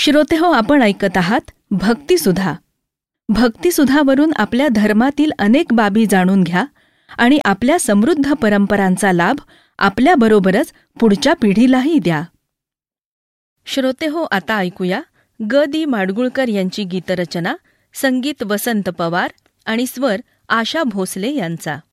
श्रोतेहो, आपण ऐकत आहात भक्तिसुधा. भक्तिसुधावरून आपल्या धर्मातील अनेक बाबी जाणून घ्या आणि आपल्या समृद्ध परंपरांचा लाभ आपल्याबरोबरच पुढच्या पिढीलाही द्या. श्रोतेहो, आता ऐकूया ग दी माडगुळकर यांची गीतरचना, संगीत वसंत पवार आणि स्वर आशा भोसले यांचा.